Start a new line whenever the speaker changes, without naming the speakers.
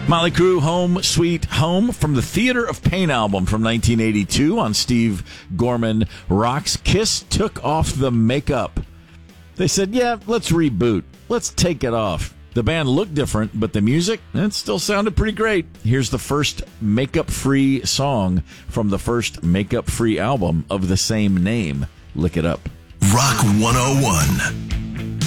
Motley Crue, Home Sweet Home, from the Theater of Pain album from 1982 on Steve Gorman Rocks. Kiss took off the makeup. They said, yeah, let's reboot. Let's take it off. The band looked different, but the music, it still sounded pretty great. Here's the first makeup-free song from the first makeup-free album of the same name. Look it up.
Rock 101.